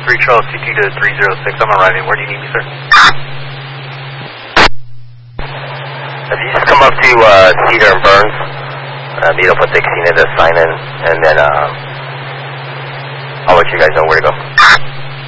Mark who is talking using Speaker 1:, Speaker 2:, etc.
Speaker 1: 3 Charles CT to 306. I'm arriving. Where do you need me, sir?
Speaker 2: If you just come up to Cedar and Burns, meet up with Dixie to sign in, and then I'll let you guys know where to go.